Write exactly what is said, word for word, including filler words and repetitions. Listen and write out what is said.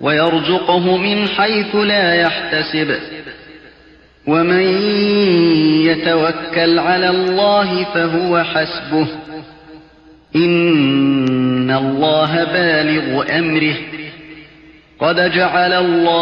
ويرزقه من حيث لا يحتسب ومن يتوكل على الله فهو حسبه إن الله بالغ أمره قد جعل الله